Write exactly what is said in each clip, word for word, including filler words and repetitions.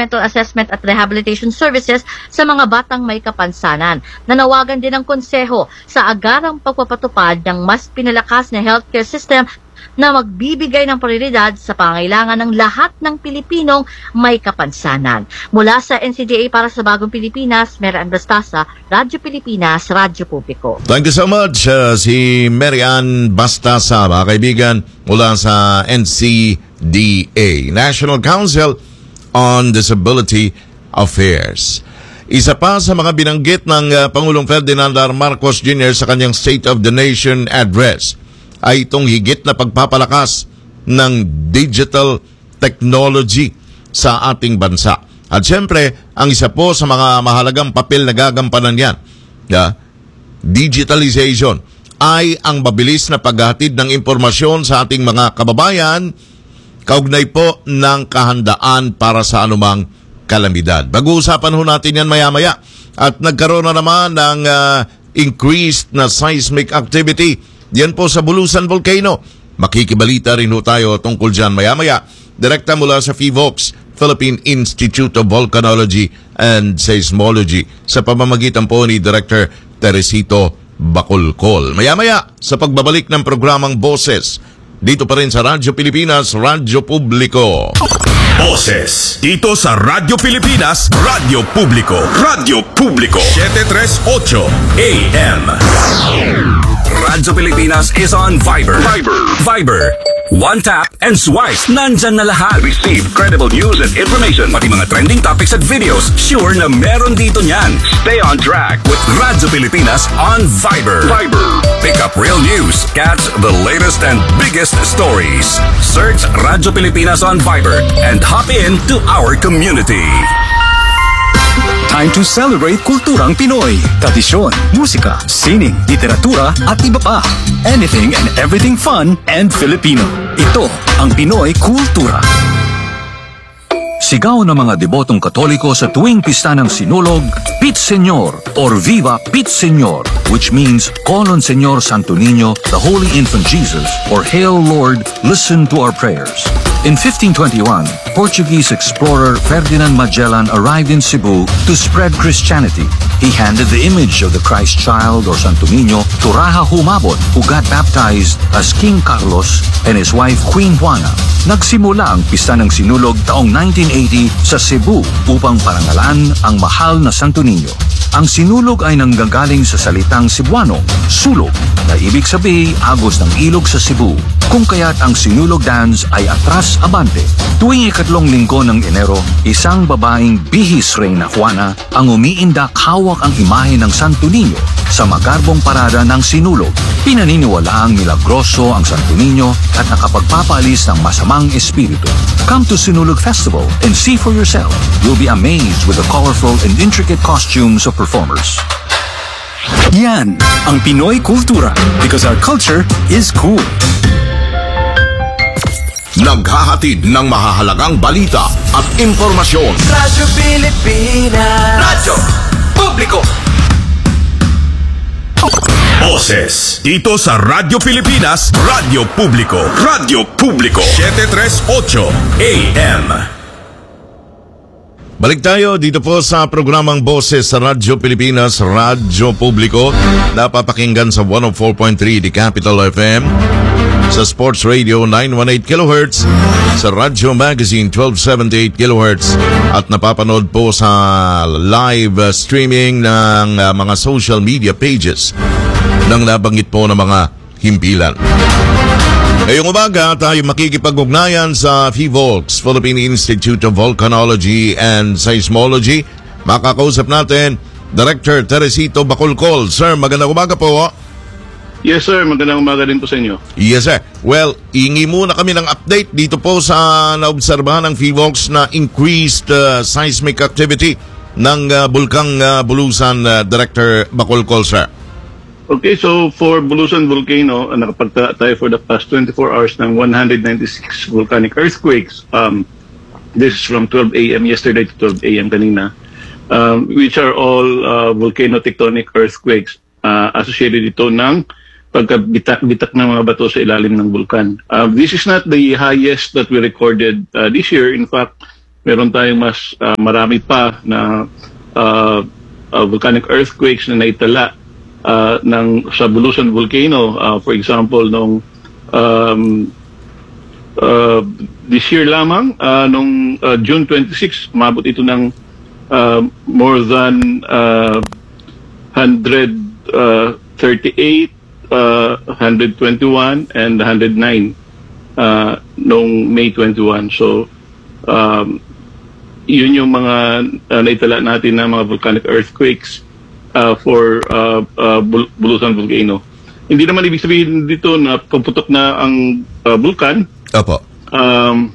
Environmental Assessment at Rehabilitation Services sa mga batang may kapansanan. Nanawagan din ang konseho sa agarang pagpapatupad ng mas pinalakas na healthcare system na magbibigay ng prioridad sa pangangailangan ng lahat ng Pilipinong may kapansanan. Mula sa N C D A para sa Bagong Pilipinas, Marian Bastasa, Radyo Pilipinas, Radyo Publiko. Thank you so much, uh, si Marian Bastasa, mga kaibigan, mula sa N C D A, National Council on Disability Affairs. Isa pa sa mga binanggit ng uh, Pangulong Ferdinand R. Marcos Junior sa kanyang State of the Nation Address ay itong higit na pagpapalakas ng digital technology sa ating bansa. At syempre, ang isa po sa mga mahalagang papel na gagampanan yan, yeah, digitalization, ay ang mabilis na paghahatid ng impormasyon sa ating mga kababayan kaugnay po ng kahandaan para sa anumang kalamidad. Pag-uusapan ho natin yan maya-maya. At nagkaroon na naman ng uh, increased na seismic activity yan po sa Bulusan Volcano. Makikibalita rin ho tayo tungkol dyan maya-maya. Direkta mula sa PHIVOLCS, Philippine Institute of Volcanology and Seismology, sa pamamagitan po ni Director Teresito Bacolcol. Maya-maya sa pagbabalik ng programang Boses, dito pa rin sa Radyo Pilipinas, Radyo Publiko. Boses, dito sa Radyo Pilipinas, Radyo Publiko. Radyo Publiko, seven thirty-eight A M. Radyo Pilipinas is on Viber. Viber. Viber. One tap and swipe. Nandyan na lahat. Receive credible news and information. Pati mga trending topics at videos. Sure na meron dito niyan. Stay on track with Radyo Pilipinas on Viber. Viber. Pick up real news. Catch the latest and biggest stories. Search Radyo Pilipinas on Viber and hop in to our community. Time to celebrate kulturang Pinoy. Tradisyon, musika, sining, literatura at iba pa. Anything and everything fun and Filipino. Ito ang Pinoy Kultura. Sigaw ng mga debotong Katoliko sa tuwing pista ng Sinulog, Pit Señor or Viva Pit Señor, which means call on Señor Santo Niño, the Holy Infant Jesus, or Hail Lord, listen to our prayers. In fifteen twenty-one, Portuguese explorer Ferdinand Magellan arrived in Cebu to spread Christianity. He handed the image of the Christ child or Santo Niño to Raja Humabon, who got baptized as King Carlos and his wife Queen Juana. Nagsimula ang pista ng Sinulog taong nineteen eighty sa Cebu upang parangalan ang mahal na Santo Niño. Ang sinulog ay nanggagaling sa salitang Cebuano, sulog, na ibig sabihin agos ng ilog sa Cebu, kung kaya't ang sinulog dance ay atras abante. Tuwing ikatlong linggo ng Enero, isang babaeng bihis Reyna Juana ang umiindak hawak ang imahe ng Santo Niño sa magarbong parada ng sinulog. Pinaniniwalaang milagroso ang Santo Niño at nakapagpapaalis ng masamang espiritu. Come to Sinulog Festival and see for yourself. You'll be amazed with the colorful and intricate costumes of performers. Yan ang Pinoy Kultura, because our culture is cool. Naghahatid ng mahahalagang balita at impormasyon. Radyo Pilipinas. Radyo Publiko. Boses, dito sa Radyo Pilipinas, Radyo Publiko. Radyo Publiko, seven thirty-eight A M. Balik tayo dito po sa programang Boses sa Radyo Pilipinas, Radyo Publiko. Napapakinggan sa one oh four point three The Capital F M, sa Sports Radio nine eighteen kilohertz, sa Radyo Magazine twelve seventy-eight kilohertz, at napapanood po sa live streaming ng uh, mga social media pages ng nabanggit po ng mga himpilan. Ngayong umaga, tayo makikipag-ugnayan sa PHIVOLCS, Philippine Institute of Volcanology and Seismology. Makakausap natin Director Teresito Bacolcol. Sir, magandang umaga po. Yes sir, magandang umaga din po sa inyo. Yes sir. Well, ingi muna kami ng update dito po sa naobserbahan ng PHIVOLCS na increased uh, seismic activity ng uh, Bulkang uh, Bulusan, uh, Director Bacolcol, sir. Okay, so for Bulusan Volcano, uh, nakapagtala tayo for the past twenty-four hours ng one hundred ninety-six volcanic earthquakes. Um, this is from twelve A M yesterday to twelve A M kanina, um, which are all uh, volcano-tectonic earthquakes uh, associated ito ng pagkabitak-bitak ng mga bato sa ilalim ng bulkan. Uh, this is not the highest that we recorded uh, this year. In fact, meron tayong mas uh, marami pa na uh, uh, volcanic earthquakes na naitala uh, ng sa Bulusan Volcano. Uh, for example, nung um, uh, this year lamang, uh, nung uh, June twenty-sixth, umabot ito ng uh, more than uh, one hundred thirty-eight, uh, one hundred twenty-one, and one hundred nine uh, nung May twenty-first. So, um, yun yung mga uh, naitala natin na mga volcanic earthquakes uh, for uh, uh, Bul- Bulusan Volcano. Hindi naman ibig sabihin dito na pumutok na ang uh, vulkan. Opo. Um,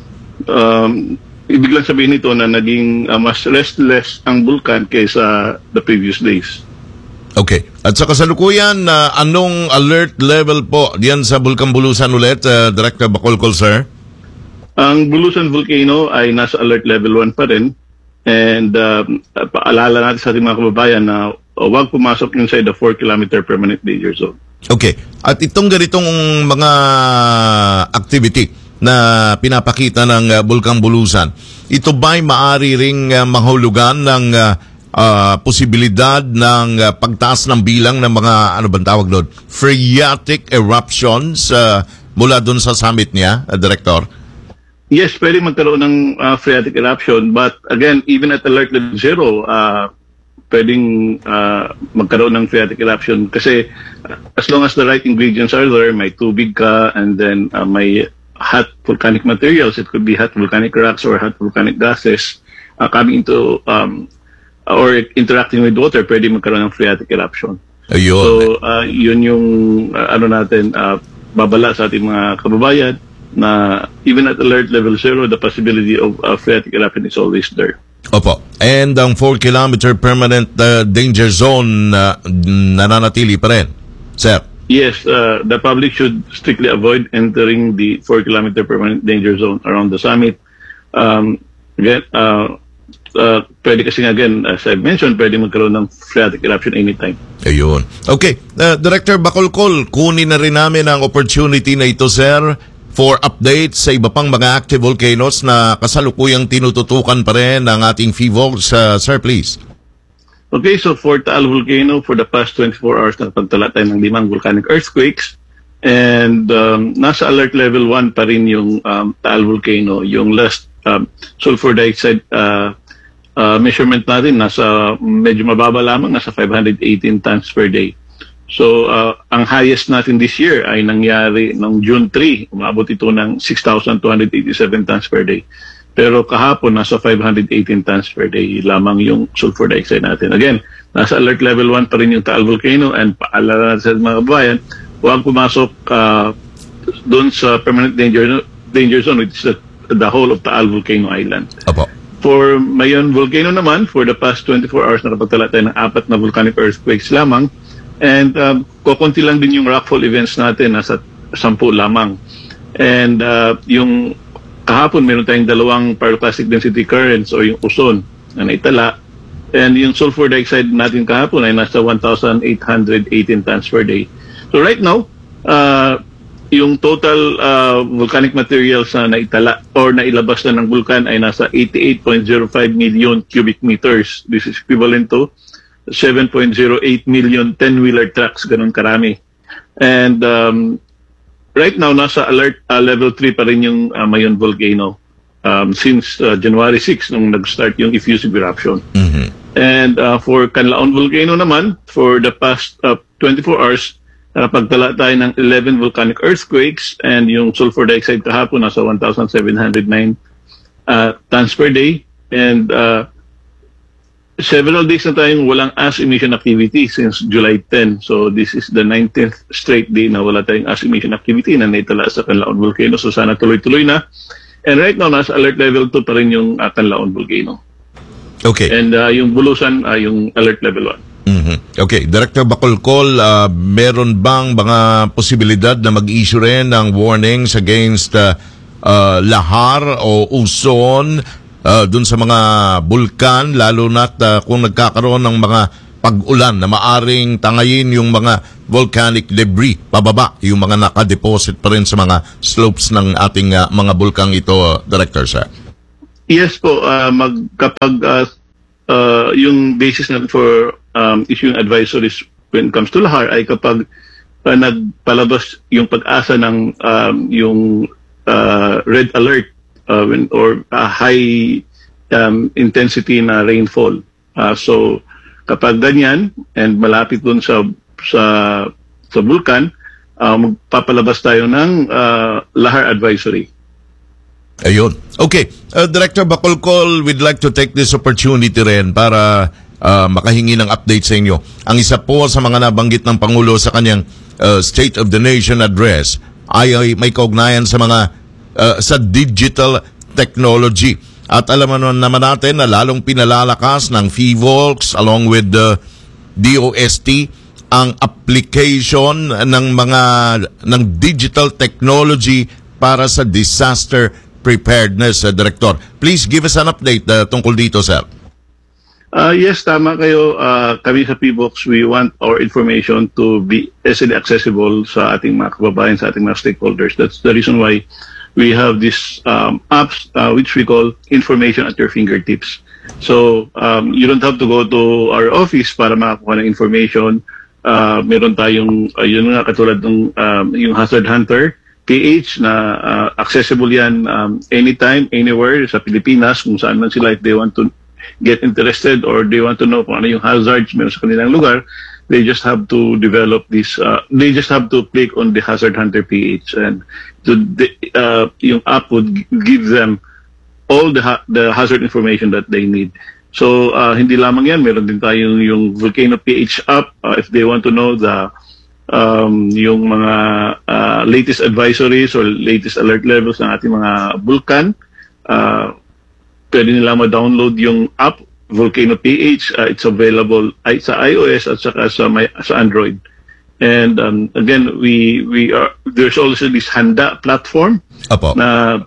um, ibig lang sabihin nito na naging uh, mas restless ang vulkan kaysa the previous days. Okay. At sa kasalukuyan, uh, anong alert level po diyan sa Bulkan Bulusan ulit, uh, Director Bacolcol, sir? Ang Bulusan Volcano ay nasa alert level one pa rin. And um, paalala natin sa ating mga kababayan na uh, huwag pumasok inside the four kilometer permanent danger zone. Okay. At itong ganitong mga activity na pinapakita ng uh, Bulkan Bulusan, ito ba'y maaari ring uh, mahulugan ng uh, uh, posibilidad ng uh, pagtaas ng bilang ng mga, ano bang tawag doon, phreatic eruptions uh, mula doon sa summit niya, uh, Director? Yes, pwede magkaroon ng uh, phreatic eruption, but again, even at alert level zero, uh, pwedeng uh, magkaroon ng phreatic eruption kasi uh, as long as the right ingredients are there, may tubig ka, and then uh, may hot volcanic materials, it could be hot volcanic rocks or hot volcanic gases uh, coming into um, or interacting with water, pwede magkaroon ng phreatic eruption. Ayun. So, uh, yun yung uh, ano natin, uh, babala sa ating mga kababayan na even at alert level zero, the possibility of uh, phreatic eruption is always there. Opo. And ang four kilometer permanent uh, danger zone uh, nananatili pa rin, sir? Yes, uh, the public should strictly avoid entering the four kilometer permanent danger zone around the summit. Um, again, uh, uh, pwede kasi again, as I mentioned, pwede magkaroon ng phreatic eruption anytime. Ayun. Okay. Uh, Director Bacolcol, kunin na rin namin ang opportunity na ito, sir, for updates sa iba pang mga active volcanoes na kasalukuyang tinututukan pa rin ng ating F I V O L S. Uh, sir, please. Okay, so for Taal Volcano, for the past twenty-four hours, nakapagtala tayo ng limang volcanic earthquakes. And um, nasa alert level one pa rin yung um, Taal Volcano. Yung last um, sulfur dioxide uh, uh, measurement natin, nasa medyo mababa lamang, nasa five hundred eighteen tons per day. So, uh, ang highest natin this year ay nangyari noong June third. Umabot ito ng six thousand two hundred eighty-seven tons per day. Pero kahapon, nasa five hundred eighteen tons per day lamang yung sulfur dioxide natin. Again, nasa alert level one pa rin yung Taal Volcano, and paalala natin sa mga bayan, huwag pumasok uh, doon sa permanent danger danger zone, which is the, the whole of Taal Volcano Island. Opo. For Mayon Volcano naman, for the past twenty-four hours, nakapagtala tayo ng apat na volcanic earthquakes lamang. And um, kukunti lang din yung rockfall events natin, nasa sampu lamang. And uh, yung kahapon, meron tayong dalawang pyroclastic density currents o yung uson na naitala. And yung sulfur dioxide natin kahapon ay nasa one thousand eight hundred eighteen tons per day. So right now, uh, yung total uh, volcanic materials na naitala or nailabas na ng vulkan ay nasa eighty-eight point zero five million cubic meters. This is equivalent to seven point zero eight million ten-wheeler trucks, ganun karami. And um, right now, nasa alert uh, level three pa rin yung uh, Mayon Volcano um, since uh, January sixth nung nag-start yung effusive eruption. Mm-hmm. And uh, for Canlaon Volcano naman, for the past uh, twenty-four hours, nakapagtala tayo ng eleven volcanic earthquakes, and yung sulfur dioxide kahapon nasa one thousand seven hundred nine uh, tons per day. And uh, several days na tayong walang ash emission activity since July tenth. So this is the nineteenth straight day na wala tayong ash emission activity na naitala sa Canlaon Volcano. So sana tuloy-tuloy na. And right now, nasa alert level two pa rin yung uh, Canlaon Volcano. Okay. And uh, yung Bulusan, uh, yung alert level one. Mm-hmm. Okay. Director Bacolcol, uh, meron bang mga posibilidad na mag-issue rin ng warnings against uh, uh, lahar o uson Uh, dun sa mga bulkan, lalo na't uh, kung nagkakaroon ng mga pag-ulan na maaring tangayin yung mga volcanic debris pababa, yung mga nakadeposit pa rin sa mga slopes ng ating uh, mga bulkang ito, uh, Director, sir? Yes po, uh, mag, kapag uh, uh, yung basis natin for um, issuing advisories when it comes to lahar ay kapag uh, nagpalabas yung pag-asa ng um, yung uh, red alert uh, when, or uh, high um, intensity na rainfall. Uh, so kapag ganyan and malapit dun sa sa sa bulkan, uh, magpapalabas tayo ng uh, lahar advisory. Ayun. Okay. Uh, Director Bacolcol, we'd like to take this opportunity rin para uh, makahingi ng update sa inyo. Ang isa po sa mga nabanggit ng Pangulo sa kanyang uh, State of the Nation address ay, ay may kaugnayan sa mga uh, sa digital technology. At alam naman natin na lalong pinalalakas ng PHIVOLCS along with the D O S T ang application ng mga ng digital technology para sa disaster preparedness, uh, Director. Please give us an update uh, tungkol dito, sir. Uh, yes, tama kayo. Uh, kami sa PHIVOLCS, we want our information to be easily accessible sa ating mga kababayan, sa ating mga stakeholders. That's the reason why we have these um, apps uh, which we call information at your fingertips. So um, you don't have to go to our office para makakuha ng information. Uh, meron tayong, uh, yun nga, katulad ng um, yung Hazard Hunter P H na uh, accessible yan um, anytime, anywhere sa Pilipinas, kung saan man sila, if they want to get interested or they want to know kung ano yung hazards meron sa kanilang lugar, they just have to develop this, uh, they just have to click on the Hazard Hunter P H, and to the, uh, yung app would give them all the ha the hazard information that they need. So uh, hindi lamang yan, meron din tayong yung Volcano P H app uh, if they want to know the um, yung mga uh, latest advisories or latest alert levels ng ating mga bulkan. Uh, pwede nila ma-download yung app Volcano P H. Uh, it's available ay, sa iOS at saka sa, my, sa Android. And um, again, we we are there's also this Handa platform Apo. na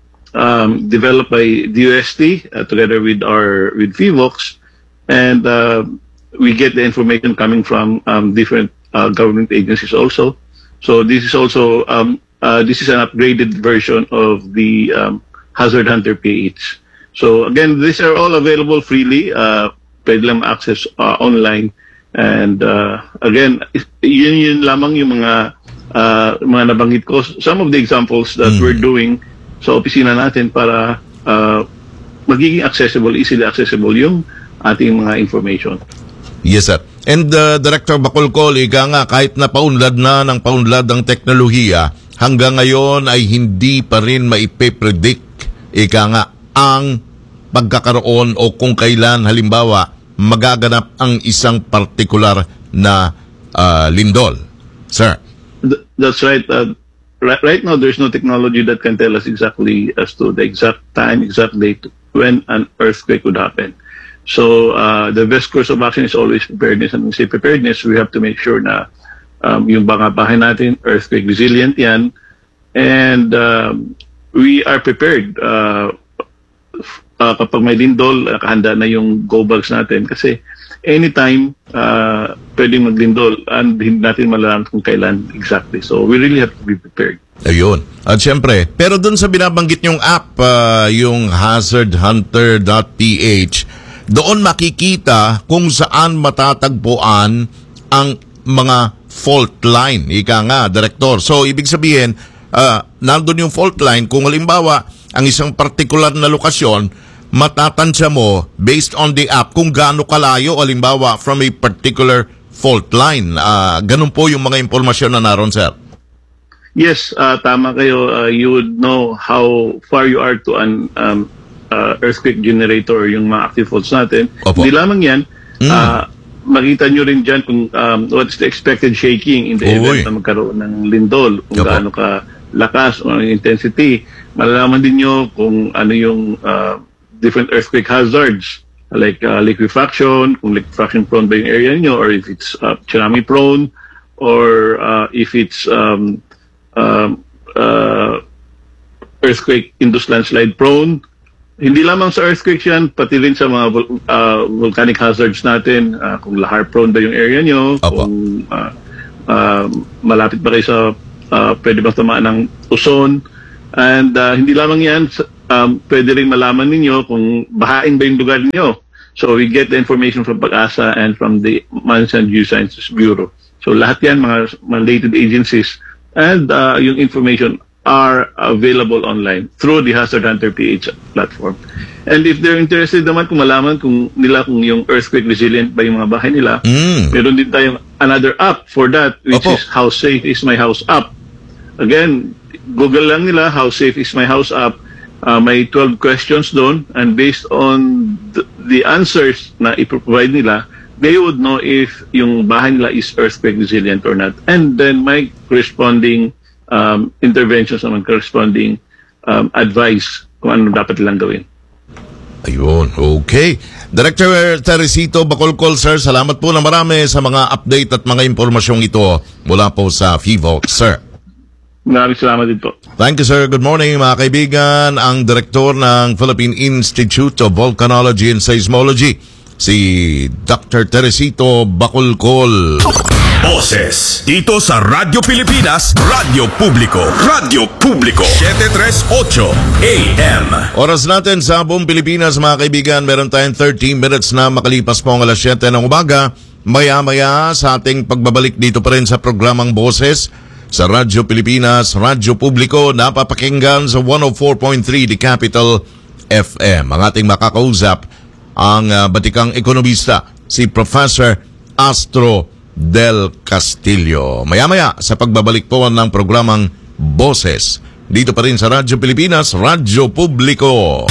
um, developed by D O S T uh, together with our with PHIVOLCS, and uh, we get the information coming from um, different uh, government agencies also. So this is also um, uh, this is an upgraded version of the um, Hazard Hunter P H. So again, these are all available freely. Uh, pwede lang access uh, online. And uh, again, yun yun lamang yung mga uh, mga nabanggit ko. Some of the examples that mm. we're doing sa opisina natin para uh, magiging accessible, easily accessible yung ating mga information. Yes, sir. And uh, Director Bacolcol, ika nga, kahit na paunlad na ng paunlad ang teknolohiya, hanggang ngayon ay hindi pa rin maipe-predict, ika nga, ang pagkakaroon o kung kailan, halimbawa, magaganap ang isang partikular na uh, lindol. Sir? Th that's right. Uh, right. Right now, there's no technology that can tell us exactly as to the exact time, exact date when an earthquake would happen. So uh, the best course of action is always preparedness. And when we say preparedness, we have to make sure na um, yung mga bahay natin, earthquake resilient yan. And um, we are prepared. Uh, Uh, kapag may lindol, nakahanda na yung go bags natin kasi anytime uh, pwedeng maglindol and hindi natin malalaman kung kailan exactly. So we really have to be prepared. Ayun. At syempre, pero dun sa binabanggit yung app, uh, yung hazard hunter dot p h, doon makikita kung saan matatagpuan ang mga fault line. Ika nga, Director. So ibig sabihin, uh, nandun yung fault line kung halimbawa ang isang particular na lokasyon, matatansya mo based on the app kung gaano kalayo halimbawa from a particular fault line. Uh, ganun po yung mga impormasyon na naroon, sir. Yes, uh, tama kayo. Uh, you would know how far you are to an um, uh, earthquake generator, yung mga active faults natin. Opo. Hindi lamang yan. Mm. Uh, makita nyo rin dyan kung um, what is the expected shaking in the Uy. event na magkaroon ng lindol. Kung Opo. gaano ka lakas o intensity. Malalaman din nyo kung ano yung uh, different earthquake hazards like uh, liquefaction, kung liquefaction prone ba yung area nyo, or if it's uh, tsunami prone, or uh, if it's um, um, uh, earthquake induced landslide prone. Hindi lamang sa earthquakes yan, pati rin sa mga uh, volcanic hazards natin, uh, kung lahar prone ba yung area nyo, Opo. kung uh, uh, malapit ba kayo sa uh, pwede bang tamaan ng uson. And uh, hindi lamang yan, um, pwede rin malaman ninyo kung bahain ba yung lugar niyo. So we get the information from Pag-asa and from the Monsoon Geosciences Bureau. So lahat yan, mga mandated agencies, and uh, yung information are available online through the Hazard Hunter P H platform. And if they're interested naman kung malaman kung nila kung yung earthquake resilient ba yung mga bahay nila, Mm. meron din tayong another app for that, which Opo. is How Safe Is My House app. Again, Google lang nila, How Safe Is My House app. Uh, may twelve questions doon, and based on th- the answers na iproprovide nila, they would know if yung bahay nila is earthquake resilient or not. And then may corresponding um, interventions naman, corresponding um, advice kung ano dapat nilang gawin. Ayun, okay. Director Teresito Bacolcol, sir, salamat po na marami sa mga update at mga impormasyong ito mula po sa FIVOLT, sir. Maraming salamat din po. Thank you, sir. Good morning, mga kaibigan. Ang direktor ng Philippine Institute of Volcanology and Seismology, si Doctor Teresito Bacolcol. Boses dito sa Radyo Pilipinas, Radyo Publiko, Radyo Publiko, seven thirty-eight A M. Oras natin sa buong Pilipinas, mga kaibigan, meron tayong thirteen minutes na makalipas po ang alas siyete ng umaga. Maya-maya sa ating pagbabalik dito pa rin sa programang Boses sa Radyo Pilipinas, Radyo Publiko, napapakinggan sa one oh four point three The Capital F M. Ang ating makakausap, ang uh, batikang ekonomista, si Professor Astro Del Castillo. Maya-maya sa pagbabalik po ng programang Boses dito pa rin sa Radyo Pilipinas, Radyo Publiko.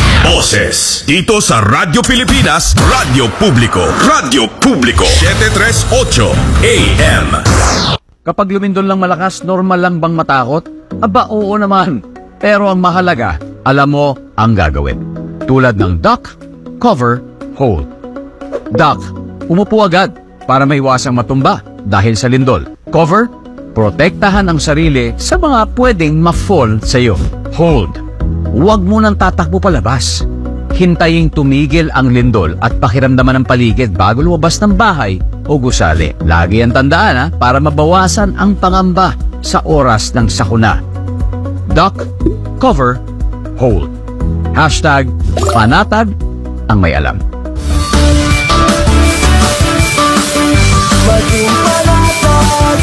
Boses dito sa Radyo Pilipinas, Radyo Publiko, Radyo Publiko, seven thirty-eight A M. Kapag lumindol lang malakas, normal lang bang matakot? Aba, oo naman. Pero ang mahalaga, alam mo ang gagawin. Tulad ng duck, cover, hold. Duck, umupo agad para maiwasang matumba dahil sa lindol. Cover, protektahan ang sarili sa mga pwedeng ma-fall sa iyo. Hold, huwag mo nang tatakbo palabas. Hintaying tumigil ang lindol at pakiramdaman ng paligid bago lumabas ng bahay o gusali. Lagi ang tandaan ha, para mabawasan ang pangamba sa oras ng sakuna. Duck, cover, hold. Hashtag panatag ang may alam. Maging panatag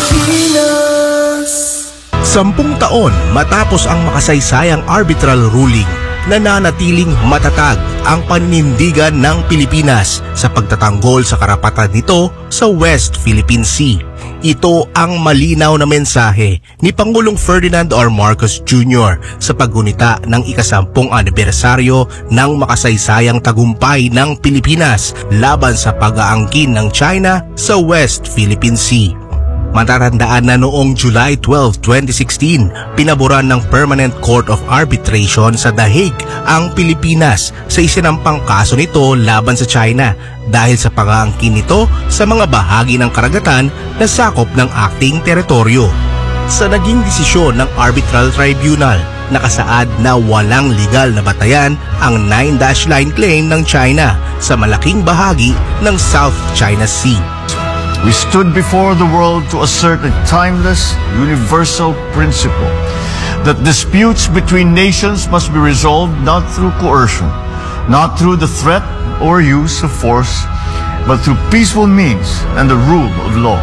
Pilipinas. Sampung taon matapos ang makasaysayang arbitral ruling, nananatiling matatag ang paninindigan ng Pilipinas sa pagtatanggol sa karapatan nito sa West Philippine Sea. Ito ang malinaw na mensahe ni Pangulong Ferdinand R. Marcos Junior sa paggunita ng ikasampung anibersaryo ng makasaysayang tagumpay ng Pilipinas laban sa pag-aangkin ng China sa West Philippine Sea. Matatandaan na noong July twelfth, twenty sixteen, pinaboran ng Permanent Court of Arbitration sa The Hague ang Pilipinas sa isinampang kaso nito laban sa China dahil sa pag-aangkin nito sa mga bahagi ng karagatan na sakop ng acting teritoryo. Sa naging desisyon ng Arbitral Tribunal, nakasaad na walang legal na batayan ang nine dash line claim ng China sa malaking bahagi ng South China Sea. We stood before the world to assert a timeless, universal principle that disputes between nations must be resolved not through coercion, not through the threat or use of force, but through peaceful means and the rule of law.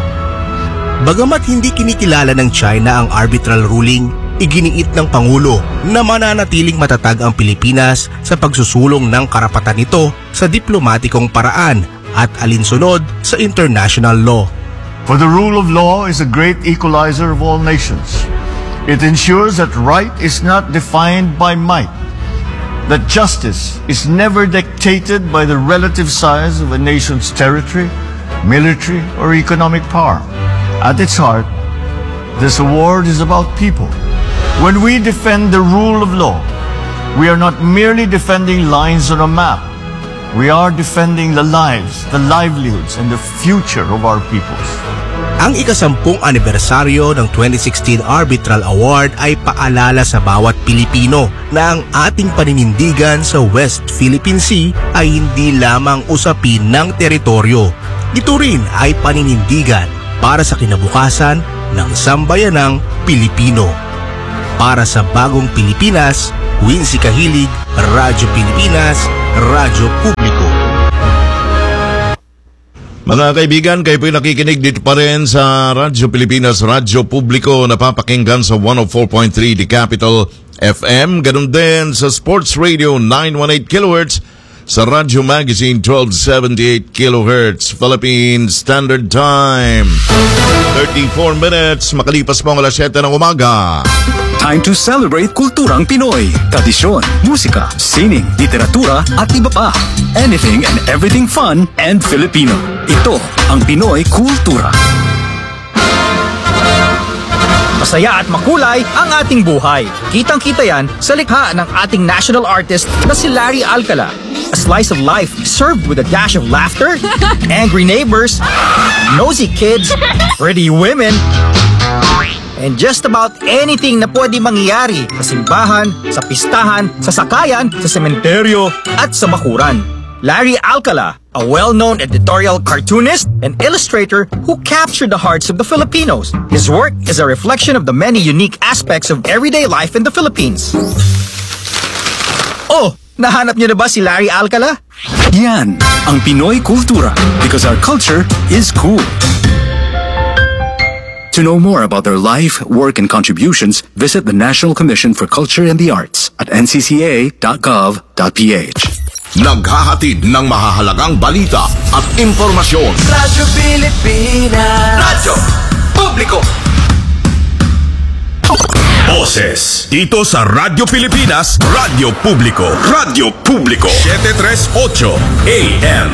Bagamat hindi kinikilala ng China ang arbitral ruling, iginiit ng Pangulo na mananatiling matatag ang Pilipinas sa pagsusulong ng karapatan nito sa diplomatikong paraan at alinsunod sa international law. For the rule of law is a great equalizer of all nations. It ensures that right is not defined by might, that justice is never dictated by the relative size of a nation's territory, military, or economic power. At its heart, this award is about people. When we defend the rule of law, we are not merely defending lines on a map. We are defending the lives, the livelihoods, and the future of our peoples. Ang ikasampung anibersaryo ng twenty sixteen Arbitral Award ay paalala sa bawat Pilipino na ang ating paninindigan sa West Philippine Sea ay hindi lamang usapin ng teritoryo. Ito rin ay paninindigan para sa kinabukasan ng sambayanang Pilipino. Para sa bagong Pilipinas, Wincy Kahilig, Radyo Pilipinas, Radyo Publiko. Mga kaibigan, kayo po'y nakikinig dito pa rin sa Radyo Pilipinas, Radyo Publiko, napapakinggan sa one oh four point three The Capital F M, ganun din sa Sports Radio nine eighteen kilohertz, sa Radyo Magazine twelve seventy-eight kilohertz, Philippine Standard Time. thirty-four minutes, makalipas po ang alas siyete ng umaga. Time to celebrate kulturang Pinoy, tradisyon, musika, sining, literatura at iba pa. Anything and everything fun and Filipino. Ito ang Pinoy Kultura. Masaya at makulay ang ating buhay. Kitang-kita yan sa likha ng ating national artist na si Larry Alcala. A slice of life served with a dash of laughter, angry neighbors, nosy kids, pretty women, and just about anything na pwede mangyari sa simbahan, sa pistahan, sa sakayan, sa sementeryo, at sa bakuran. Larry Alcala, a well-known editorial cartoonist and illustrator who captured the hearts of the Filipinos. His work is a reflection of the many unique aspects of everyday life in the Philippines. Oh, nahanap niyo na ba si Larry Alcala? Yan ang Pinoy Kultura, because our culture is cool. To know more about their life, work, and contributions, visit the National Commission for Culture and the Arts at n c c a dot gov dot p h. Naghahatid ng mahahalagang balita at impormasyon. Radyo Pilipinas. Radyo Publiko. Boses dito sa Radyo Pilipinas, Radyo Publiko. Radyo Publiko seven thirty-eight A M.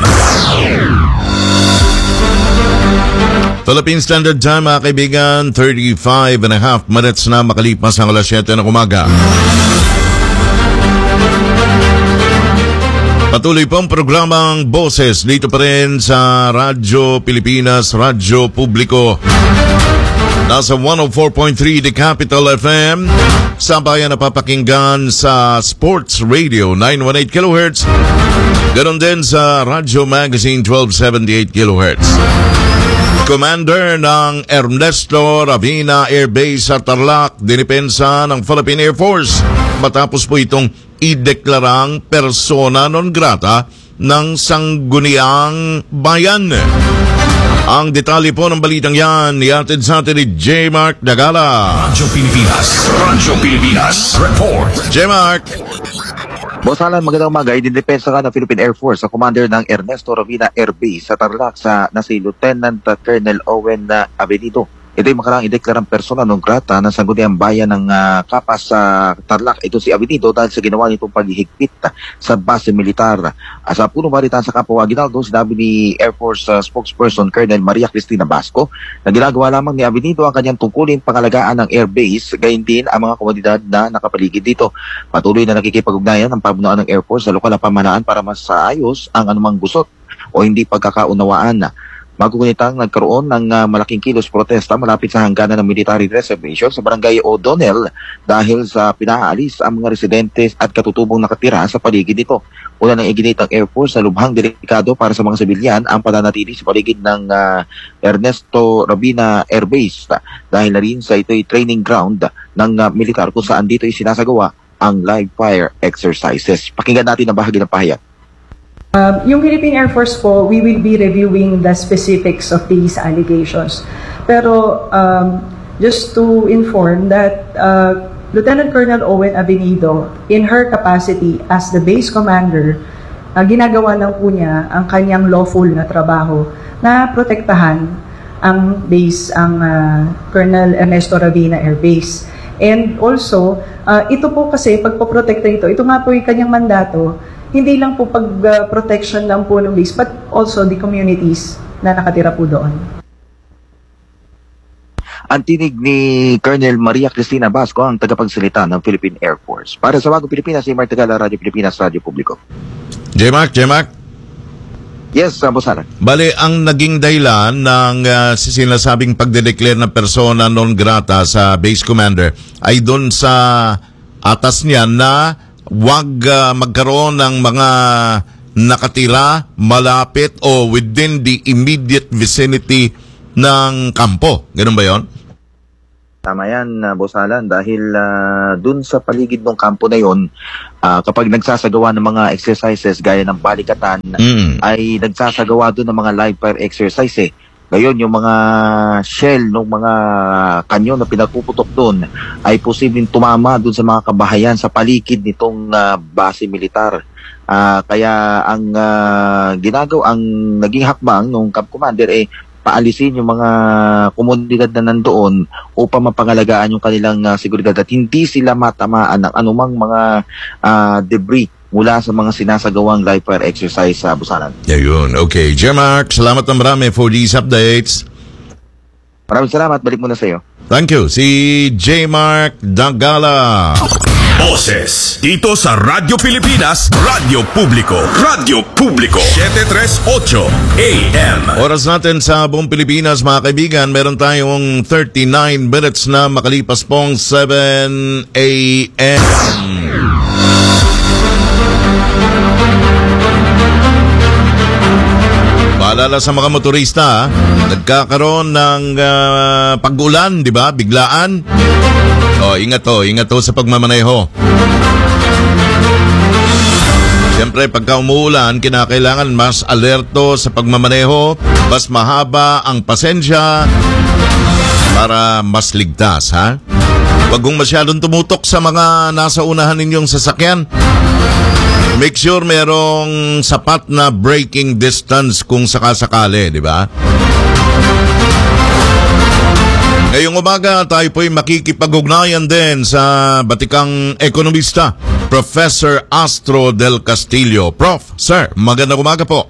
Philippine Standard Time, mga kaibigan, thirty-five and a half minutes na makalipas ang alas siyete ng umaga. Patuloy pong programang Boses dito pa rin sa Radyo Pilipinas, Radyo Publiko. Nasa one oh four point three The Capital F M. Sabayan napapakinggan sa Sports Radio nine eighteen kilohertz. Ganon din sa Radyo Magazine twelve seventy-eight kilohertz. Commander ng Ernesto Ravina Air Base sa Tarlac, dinipensa ng Philippine Air Force matapos po itong ideklarang persona non grata ng sangguniang bayan. Ang detalye po ng balitang yan, iatid sa atin ni J. Mark Dagala. Radyo Pilipinas, Radyo Pilipinas, report. J. Mark. Boss Alan, magandang umaga. Idinipensa ka ng Philippine Air Force sa commander ng Ernesto Ravina Air Base sa Tarlac sa na si Lieutenant Colonel Owen Avenido. Ito ay makaraang ideklarang persona non grata ng sangguniang bayan ng uh, Kapas sa uh, Tarlac. Ito si Avenido dahil sa ginawa nitong paghihigpit uh, sa base militar. Uh, sa punong balitan sa Kapwa Aguinaldo, sinabi ni Air Force uh, spokesperson Colonel Maria Cristina Basco na ginagawa lamang ni Avenido ang kanyang tungkulin pangalagaan ng air base, gayon din ang mga komunidad na nakapaligid dito. Patuloy na nakikipag-ugnayan ang pamunuan ng Air Force sa lokal na pamahalaan para masaayos ang anumang gusot o hindi pagkakaunawaan. Magugunitang nagkaroon ng uh, malaking kilos protesta malapit sa hangganan ng military reservation sa barangay O'Donnell dahil sa pinaalis ang mga residentes at katutubong nakatira sa paligid nito. Una nang iginit ang Air Force na lubhang delikado para sa mga sibilyan ang pananatili sa paligid ng uh, Ernesto Ravina Air Base dahil na rin sa ito'y training ground ng uh, militar kung saan dito ay sinasagawa ang live fire exercises. Pakinggan natin ang bahagi ng pahayag. Um, yung Philippine Air Force po, we will be reviewing the specifics of these allegations. Pero um, just to inform that uh, Lieutenant Colonel Owen Avenido, in her capacity as the base commander, uh, ginagawa lang po niya ang kanyang lawful na trabaho na protektahan ang base, ang uh, Colonel Ernesto Ravina Air Base. And also, uh, ito po kasi, pagpoprotekta ito, ito nga po yung kanyang mandato, hindi lang po pag-protection uh, lang po ng base, but also the communities na nakatira po doon. Ang tinig ni Colonel Maria Cristina Basco, ang tagapagsalita ng Philippine Air Force. Para sa Bagong Pilipinas, si Mark Tagala, Radyo Pilipinas, Radyo Publiko. J. Mark, J. Mark. Yes, uh, Boss Alan. Bale, ang naging dahilan ng uh, sinasabing pagdedeclare ng persona non grata sa base commander ay doon sa atas niya na wag uh, magkaroon ng mga nakatira malapit o within the immediate vicinity ng kampo. Ganun ba yon? Tama yan, uh, Boss Alan, dahil uh, dun sa paligid ng kampo na yon, uh, kapag nagsasagawa ng mga exercises gaya ng balikatan, Mm. ay nagsasagawa dun ng mga live fire exercise eh. Ngayon, yung mga shell ng mga kanyon na pinagpuputok doon ay posibleng tumama doon sa mga kabahayan sa paligid nitong uh, base militar. Uh, kaya ang uh, ginagawa, ang naging hakbang ng Camp Commander eh paalisin yung mga komunidad na nandoon upang mapangalagaan yung kanilang uh, seguridad at hindi sila matamaan ng anumang mga uh, debris mula sa mga sinasagawang live fire exercise sa Busanan. Ayun. Okay. J-Mark, salamat na marami for these updates. Maraming salamat. Balik muna sa iyo. Thank you. Si J-Mark Dagala. Boses dito sa Radyo Pilipinas, Radyo Publiko, Radyo Publiko, seven thirty-eight A M. Oras natin sa buong Pilipinas, mga kaibigan, meron tayong thirty-nine minutes na makalipas pong seven A M. Paalala sa mga motorista, nagkakaroon ng uh, pag-ulan, di ba? Biglaan. O, ingat to, ingat to sa pagmamaneho. Siyempre, pagka umuulan, kinakailangan mas alerto sa pagmamaneho, mas mahaba ang pasensya para mas ligtas, ha? Huwag kong masyadong tumutok sa mga nasa unahan ninyong sasakyan. Make sure merong sapat na braking distance kung sakasakali, di ba? Ngayong umaga, tayo po'y makikipag-ugnayan din sa batikang ekonomista, Professor Astro del Castillo. Prof, sir, magandang umaga po.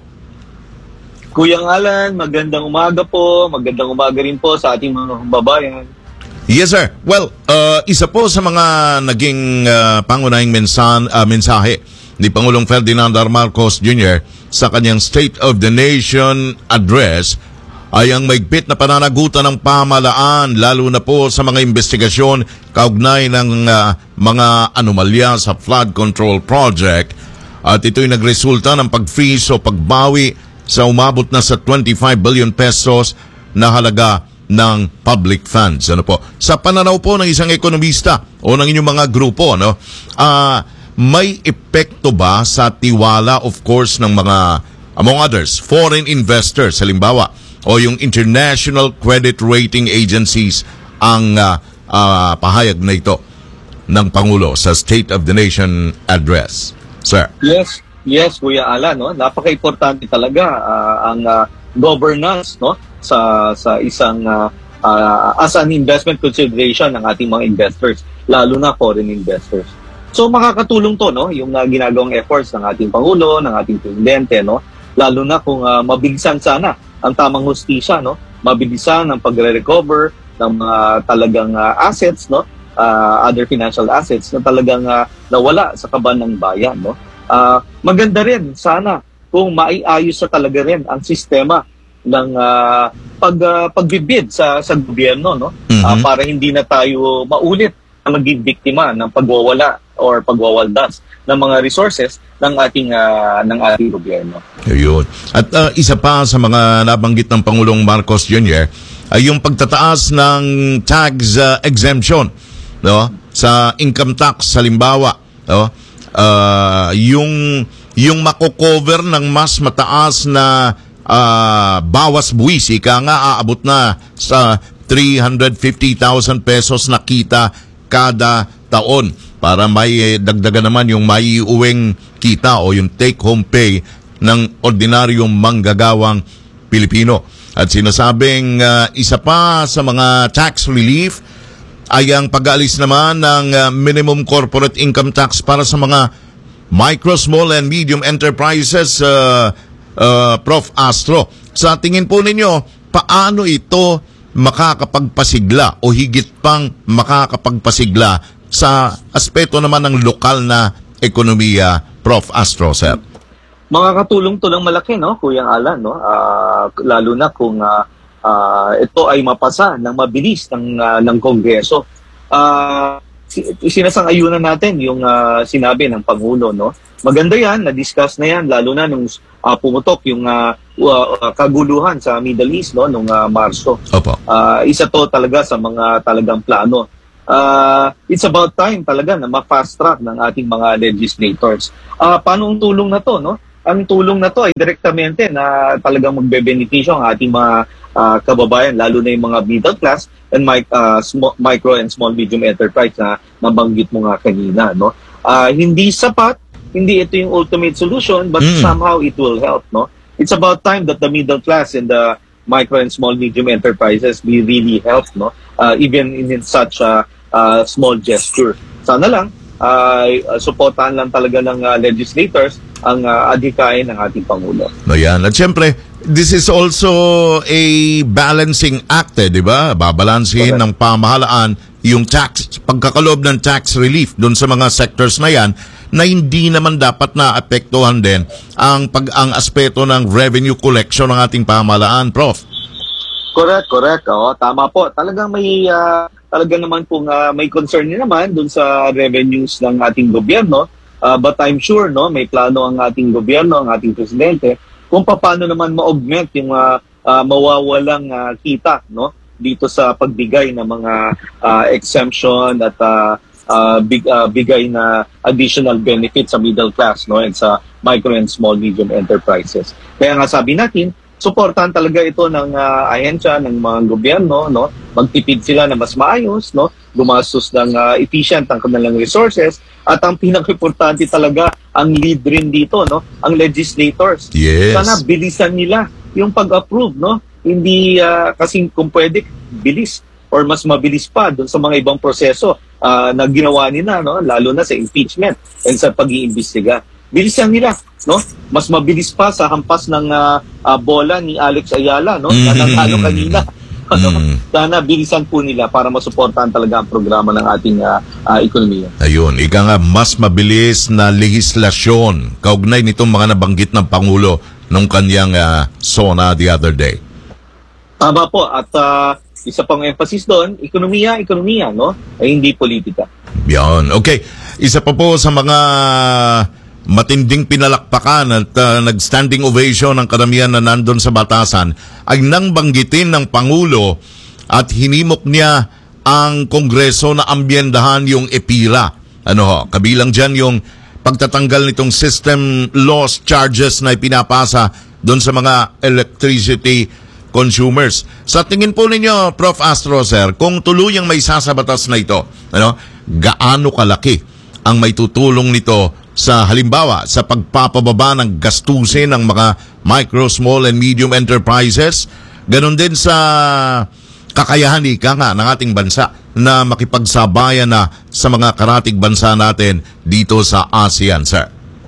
Kuyang Alan, magandang umaga po. Magandang umaga rin po sa ating mga kababayan. Yes, sir. Well, uh, isa po sa mga naging uh, pangunahing mensan, uh, mensahe ni Pangulong Ferdinand R. Marcos Junior sa kanyang State of the Nation address ay ang maigpit na pananagutan ng pamahalaan, lalo na po sa mga investigasyon kaugnay ng uh, mga anomalya sa flood control project. At ito'y nagresulta ng pag-freeze o pagbawi sa umabot na sa twenty-five billion pesos na halaga ng public funds. Ano po? Sa pananaw po ng isang ekonomista o ng inyong mga grupo, no? Ah... Uh, may epekto ba sa tiwala, of course, ng mga, among others, foreign investors, halimbawa, o yung international credit rating agencies ang uh, uh, pahayag na ito ng Pangulo sa State of the Nation address? Sir. Yes, yes, Kuya Alan, no? Napaka-importante talaga uh, ang uh, governance, no? sa sa isang uh, uh, as an investment consideration ng ating mga investors, lalo na foreign investors. So makakatulong to, no, yung uh, ginagawang efforts ng ating Pangulo, ng ating Presidente, no, lalo na kung uh, mabilisan sana ang tamang hustisya, no, mabilisan ang pagre-recover ng mga uh, talagang uh, assets, no, uh, other financial assets na talagang uh, nawala sa kaban ng bayan, no. Uh, maganda rin sana kung maiayos sa talaga rin ang sistema ng uh, pag uh, pagbibid sa sa gobyerno, no, mm-hmm. uh, para hindi na tayo maulit na maging biktima ng pagwawala or pagwawaldas ng mga resources ng ating uh, ng ating gobyerno. Ayun. At uh, isa pa sa mga nabanggit ng Pangulong Marcos Junior ay yung pagtataas ng tax uh, exemption, no, sa income tax halimbawa, no, uh, yung yung mako-cover ng mas mataas na uh, bawas buwis, ika nga aabot na sa three hundred fifty thousand pesos na kita kada taon, para may dagdagan naman yung maiuwing kita o yung take-home pay ng ordinaryong manggagawang Pilipino. At sinasabing uh, isa pa sa mga tax relief ay ang pag-aalis naman ng uh, minimum corporate income tax para sa mga micro, small, and medium enterprises, uh, uh, Prof Astro. Sa tingin po ninyo, paano ito makakapagpasigla o higit pang makakapagpasigla sa aspeto naman ng lokal na ekonomiya, Prof Astro, sir? Makakatulong to ng malaki, no, Kuya Alan, no? Uh, lalo na kung uh, uh, ito ay mapasa ng mabilis ng uh, ng Kongreso. Uh, sinasang-ayunan natin yung uh, sinabi ng Pangulo, no, maganda yan, na-discuss na yan, lalo na nung uh, pumutok yung uh, uh, kaguluhan sa Middle East no, nung uh, Marso. Opo. Uh, isa to talaga sa mga talagang plano. Uh, it's about time talaga na ma-fast track ng ating mga legislators. Uh, paano ang tulong na to? No? Ang tulong na to ay direktamente na talagang magbe-benepisyo ang ating mga uh, kababayan, lalo na yung mga middle class and mic, uh, small, micro and small medium enterprise na nabanggit mo nga kanina. No? Uh, hindi sapat, hindi ito yung ultimate solution, but mm. somehow it will help. No? It's about time that the middle class and the micro and small medium enterprises be really helped, no? Uh, even in, in such a uh, small gesture. Sana lang, uh, supportahan lang talaga ng uh, legislators ang uh, adhikain ng ating Pangulo. Ayan. At syempre, this is also a balancing act, eh, di ba? Babalansin ng pamahalaan yung tax, pagkakaloob ng tax relief doon sa mga sectors na yan na hindi naman dapat na apektuhan din ang pag ang aspeto ng revenue collection ng ating pamahalaan, Prof. Correct, correct. Oo, tama po. Talagang may uh, talaga naman pong uh, may concern din naman doon sa revenues ng ating gobyerno. Uh, but I'm sure no, may plano ang ating gobyerno, ang ating presidente kung paano naman ma-augment yung uh, uh, mawawalang uh, kita no dito sa pagbigay ng mga uh, exemption at uh, uh, big, uh, bigay na additional benefits sa middle class no and sa micro and small medium enterprises. Kaya nga sabi natin, suportahan talaga ito ng uh, ahensya ng mga gobyerno no, magtipid sila na mas maayos no, gumastos ng uh, efficient ang kanilang resources at ang pinaka-importante talaga ang lead rin dito no, ang legislators. Yes. Sana bilisan nila yung pag-approve no. Hindi uh, kasi kung pwede bilis or mas mabilis pa doon sa mga ibang proseso uh, na ginawa nila no, lalo na sa impeachment and sa pag-iimbestiga. Bilisan nila, no? Mas mabilis pa sa hampas ng uh, uh, bola ni Alex Ayala, no? Mm-hmm. Na natalo kanina. Ano? Mm-hmm. Sana bilisan po nila para masuportahan talaga ang programa ng ating uh, uh, ekonomiya. Ayun, ika nga mas mabilis na legislasyon kaugnay nitong mga nabanggit ng Pangulo nung kanyang uh, SONA the other day. Tama po. At uh, isa pang emphasis doon, ekonomiya, ekonomiya, no? Ay hindi politika. Yan. Okay. Isa pa po sa mga matinding pinalakpakan at uh, nag-standing ovation ng karamihan na nandun sa batasan ay nang banggitin ng Pangulo at hinimok niya ang Kongreso na ambyendahan yung EPIRA. Ano ho? Kabilang dyan yung pagtatanggal nitong system loss charges na ipinapasa doon sa mga electricity consumers. Sa tingin po ninyo, Prof Astro, sir, kung tuluyang may sasabatas na ito, ano, gaano kalaki ang may tutulong nito sa halimbawa sa pagpapababa ng gastusin ng mga micro, small and medium enterprises, ganun din sa kakayahan ika nga ng ating bansa na makipagsabayan na sa mga karatig bansa natin dito sa ASEAN, sir?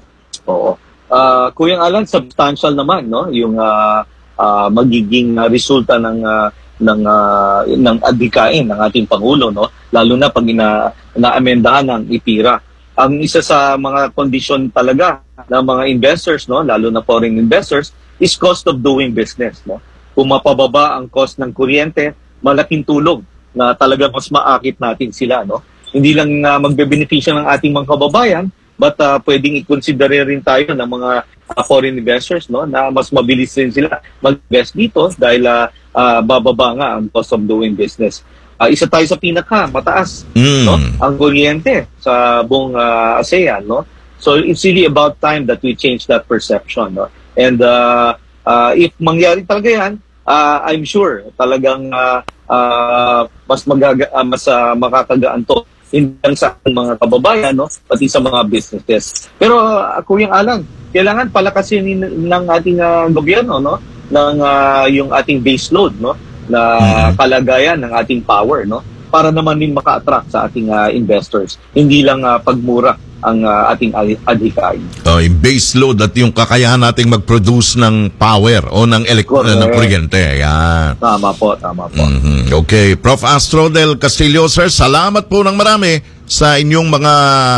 Oo. Uh, Kuyang Alan, substantial naman no yung uh, Uh, magiging uh, resulta ng uh, ng uh, ng adhikain ng ating Pangulo no, lalo na pag ina naamendahan ng EPIRA. Ang isa sa mga kondisyon talaga ng mga investors no, lalo na foreign investors, is cost of doing business no. Kung mapababa ang cost ng kuryente, malaking tulong na talaga mas maakit natin sila no. Hindi lang uh, magbe-benepisyo ng ating mga kababayan, but uh, pwedeng i-consider rin tayo ng mga uh, foreign investors no na mas mabilis rin sila mag-invest dito dahil uh, uh, bababa nga ang cost of doing business. Uh, isa tayo sa pinaka mataas mm. no ang kuryente sa buong uh, ASEAN no. So it's really about time that we change that perception no. And uh, uh, if mangyari talaga yan, uh, I'm sure talagang uh, uh, mas magaga uh, mas uh, makakagaan to hindi lang sa mga kababayan, no? Pati sa mga businesses. Pero, uh, Kuyang Alan, kailangan palakasin ng ating uh, gobyerno, no? Ng uh, yung ating base load, no? Na kalagayan ng ating power, no? Para naman din maka-attract sa ating uh, investors. Hindi lang uh, pagmura ang uh, ating adhikain. Oh, yung base load at yung kakayahan nating mag-produce ng power o ng elect- ng kuryente. Yan. Tama po, tama po. Mm-hmm. Okay, Prof Astro del Castillo, sir, salamat po ng marami sa inyong mga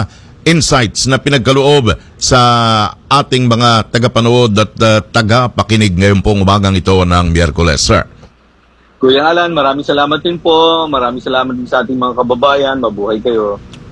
insights na pinagkaloob sa ating mga tagapanood at uh, tagapakinig ngayon pong umagang ito ng Miyerkules, sir. Kuya Alan, maraming salamat din po. Maraming salamat din sa ating mga kababayan. Mabuhay kayo.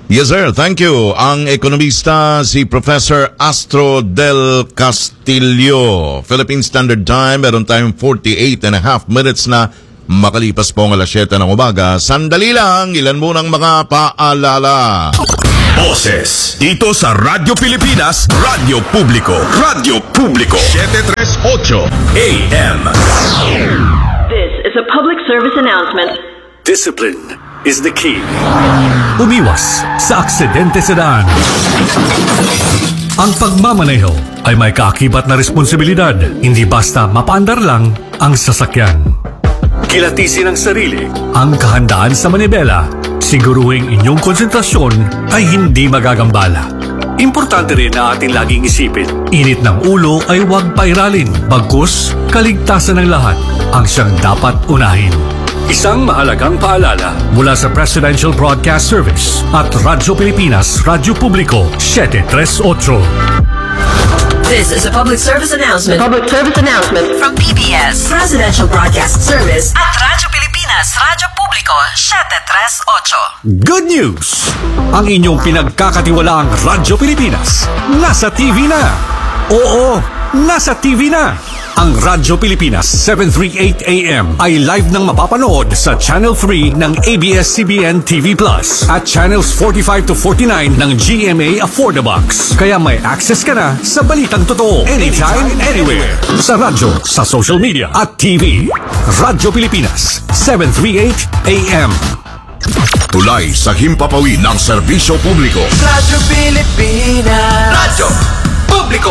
Yes, sir. Thank you. Ang ekonomista si Professor Astro Del Castillo. Philippine Standard Time, meron tayong forty-eight and a half minutes na makalipas po ang alas siyete ng umaga. Sandali lang, ilan munang mga paalala. Boses dito sa Radyo Pilipinas, Radyo Publiko, Radyo Publiko, seven thirty-eight A M. This is a public service announcement. Discipline is the key. Umiwas sa aksidente sa daan. Ang pagmamaneho ay may kaakibat na responsibilidad, hindi basta mapaandar lang ang sasakyan. Kilatisin ang sarili, ang kahandaan sa manibela, siguruhing inyong konsentrasyon ay hindi magagambala. Importante rin na ating laging isipin, init ng ulo ay huwag pairalin, bagkus kaligtasan ng lahat ang siyang dapat unahin. Isang mahalagang paalala mula sa Presidential Broadcast Service at Radyo Pilipinas, Radyo Publiko, seven thirty-eight. This is a public service announcement. Public service announcement From P B S Presidential Broadcast Service at Radyo Pilipinas, Radyo Publiko, seven thirty-eight. Good news! Ang inyong pinagkakatiwalaang Radyo Pilipinas nasa T V na. Oo, nasa T V na. Ang Radyo Pilipinas seven thirty-eight A M ay live nang mapapanood sa Channel three ng A B S C B N T V Plus at Channels forty-five to forty-nine ng G M A Affordabox. Kaya may access ka na sa balitang totoo anytime, anywhere. Sa radyo, sa social media at T V. Radyo Pilipinas seven thirty-eight A M. Tulay sa himpapawid ng serbisyo publiko. Radyo Pilipinas. Radyo Publiko.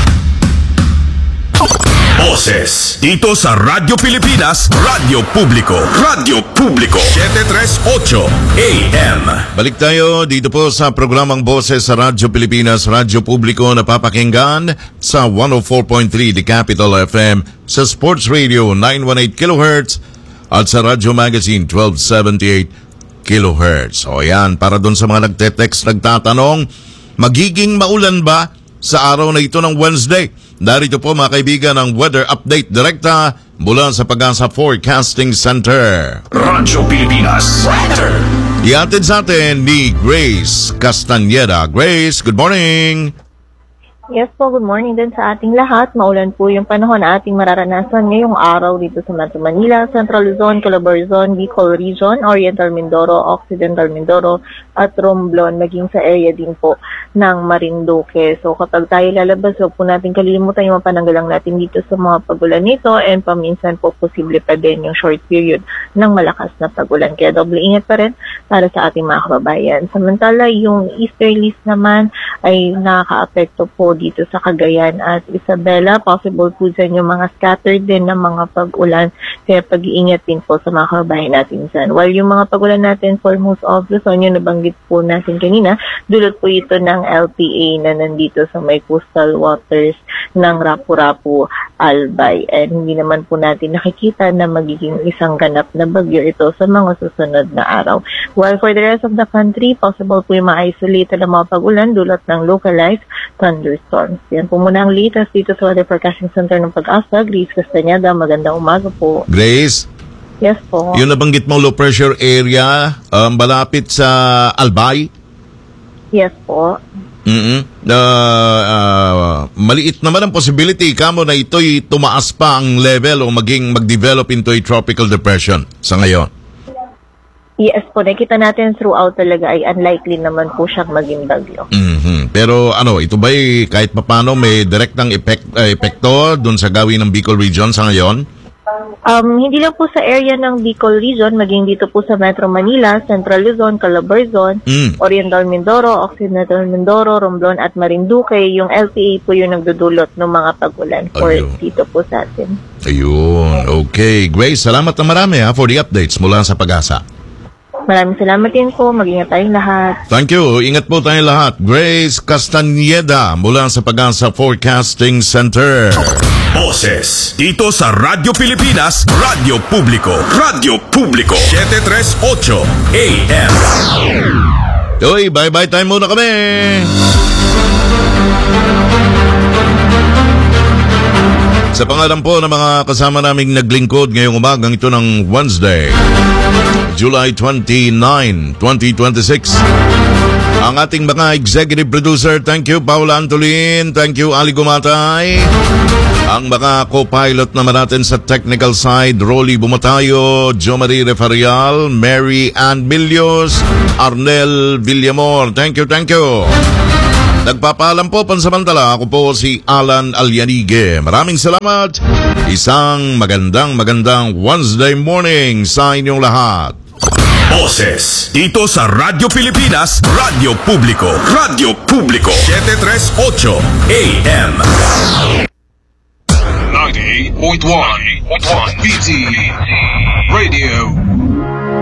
Boses dito sa Radyo Pilipinas, Radyo Publiko, Radyo Publiko, seven thirty-eight A M. Balik tayo dito po sa programang Boses sa Radyo Pilipinas, Radyo Publiko, napapakinggan sa one oh four point three The Capital F M, sa Sports Radio nine eighteen kilohertz at sa Radyo Magazine twelve seventy-eight kilohertz. O yan, para dun sa mga nagte-text, nagtatanong, magiging maulan ba sa araw na ito ng Wednesday? Narito po mga kaibigan ang weather update direkta mula sa Pag-asa Forecasting Center. Radyo Pilipinas Weather. Ihatid sa atin ni Grace Castañeda. Grace, good morning! Yes po, good morning din sa ating lahat. Maulan po yung panahon na ating mararanasan ngayong araw dito sa Metro Manila, Central Luzon, Calabarzon, Bicol Region, Oriental Mindoro, Occidental Mindoro, at Romblon, maging sa area din po ng Marinduque. So kapag tayo lalabas, huwag po natin kalilimutan yung pananggalang natin dito sa mga pagulan nito, and paminsan po posible pa din yung short period ng malakas na pagulan. Kaya doble ingat pa rin para sa ating mga kababayan. Samantala, yung easterlies naman ay nakaka-apekto po dito sa Cagayan at Isabela. Possible po dyan yung mga scattered din ng mga pag-ulan. Kaya pag-iingat din po sa mga kababayan natin dyan. While yung mga pag-ulan natin for most of Luzon, yung nabanggit po natin kanina, dulot po ito ng L P A na nandito sa may coastal waters ng Rapu-Rapu, Albay. And hindi naman po natin nakikita na magiging isang ganap na bagyo ito sa mga susunod na araw. While for the rest of the country, possible po yung ma-isolate na mga pag-ulan dulot ng localized thunderstorms. Yan po muna ang latest dito sa Weather Forecasting Center ng Pag-asa. Grace Castañeda, magandang umaga po. Grace? Yes po. Yung nabanggit mong low pressure area, um, malapit sa Albay? Yes po. Mm-hmm. Uh, uh, maliit naman ang possibility kamo na ito'y tumaas pa ang level o maging mag-develop into a tropical depression sa ngayon. Yes po, nakita natin throughout talaga ay unlikely naman po siyang maging bagyo. Mm-hmm. Pero ano, ito ba'y kahit papano may direktang epek, uh, epekto dun sa gawin ng Bicol Region sa ngayon? Um, hindi lang po sa area ng Bicol Region, maging dito po sa Metro Manila, Central Luzon, Calabarzon, mm. Oriental Mindoro, Occidental Mindoro, Romblon at Marinduque. Yung L P A po yung nagdudulot ng mga pag-ulan for Ayun. Dito po sa atin. Ayun, okay. Grace, salamat na marami ha for the updates mula sa Pag-asa. Maraming salamat din po. Mag-ingat tayong lahat. Thank you. Ingat po tayong lahat. Grace Castañeda mula sa Pag-asa Forecasting Center. Boses dito sa Radyo Pilipinas, Radyo Publiko, Radyo Publiko, seven thirty-eight A M. Uy, bye-bye time muna kami. Sa pangalan po ng mga kasama naming naglingkod ngayong umagang ito ng Wednesday, July twenty-ninth, twenty twenty-six. Ang ating mga executive producer, thank you, Paula Antolin. Thank you, Ali Gumatay. Ang mga co-pilot naman natin sa technical side, Rolly Bumatayo, Jo Marie Refarial, Mary Ann Milios, Arnel Villamor. Thank you, thank you. Nagpapaalam po pansamantala, ako po si Alan Alyanige. Maraming salamat. Isang magandang magandang Wednesday morning sa inyong lahat. Boses dito sa Radyo Pilipinas, Radyo Publiko, Radyo Publiko, seven thirty-eight A M. ninety-eight point one B T Radio